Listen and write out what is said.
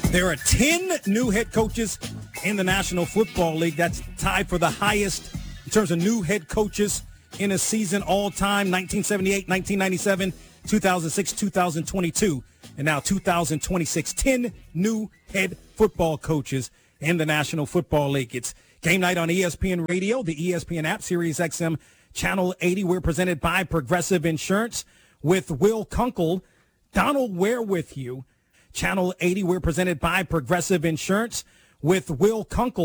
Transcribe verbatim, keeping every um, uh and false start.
There are ten new head coaches in the National Football League. That's tied for the highest in terms of new head coaches in a season all time. nineteen seventy-eight, nineteen ninety-seven, two thousand six, two thousand twenty-two, and now two thousand twenty-six. ten new head football coaches in the National Football League. It's game night on E S P N Radio, the E S P N app, Sirius X M Channel eighty. We're presented by Progressive Insurance with Will Kunkel. Donald Ware with you. Channel eighty, we're presented by Progressive Insurance with Will Kunkel.